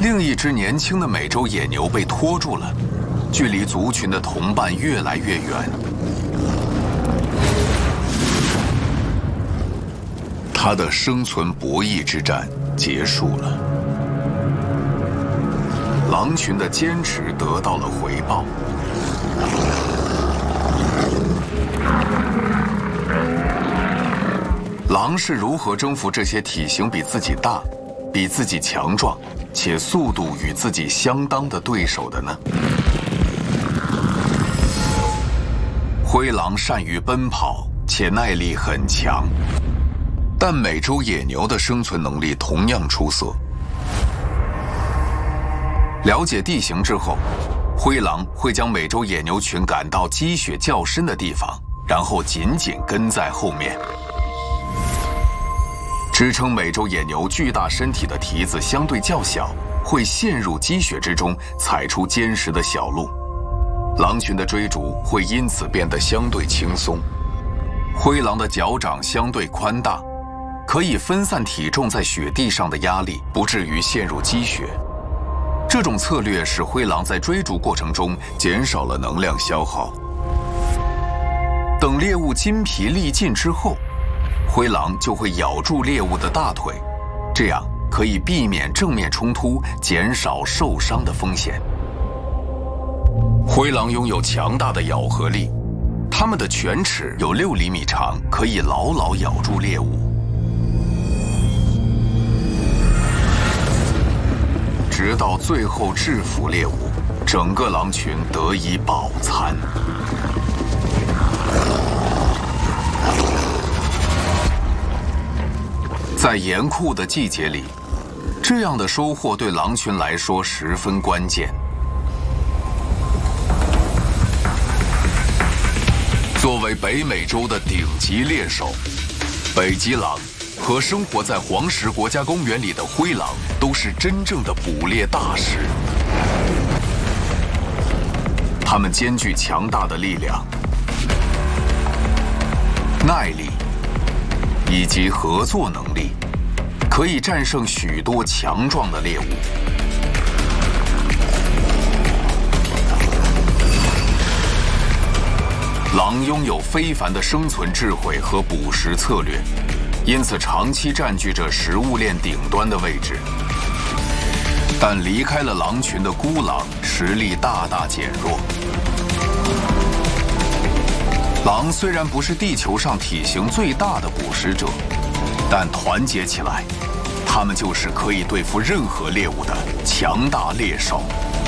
另一只年轻的美洲野牛被拖住了，距离族群的同伴越来越远。它的生存博弈之战结束了，狼群的坚持得到了回报。狼是如何征服这些体型比自己大、比自己强壮且速度与自己相当的对手的呢？灰狼善于奔跑且耐力很强，但美洲野牛的生存能力同样出色。了解地形之后，灰狼会将美洲野牛群赶到积雪较深的地方，然后紧紧跟在后面。支撑美洲野牛巨大身体的蹄子相对较小，会陷入积雪之中，踩出坚实的小路。狼群的追逐会因此变得相对轻松。灰狼的脚掌相对宽大，可以分散体重在雪地上的压力，不至于陷入积雪。这种策略使灰狼在追逐过程中减少了能量消耗。等猎物筋疲力尽之后，灰狼就会咬住猎物的大腿，这样可以避免正面冲突，减少受伤的风险。灰狼拥有强大的咬合力，它们的犬齿有6厘米长，可以牢牢咬住猎物。直到最后制服猎物，整个狼群得以饱餐。在严酷的季节里，这样的收获对狼群来说十分关键。作为北美洲的顶级猎手，北极狼和生活在黄石国家公园里的灰狼都是真正的捕猎大师。它们兼具强大的力量、耐力以及合作能力，可以战胜许多强壮的猎物。狼拥有非凡的生存智慧和捕食策略，因此长期占据着食物链顶端的位置。但离开了狼群的孤狼，实力大大减弱。狼虽然不是地球上体型最大的捕食者，但团结起来，它们就是可以对付任何猎物的强大猎手。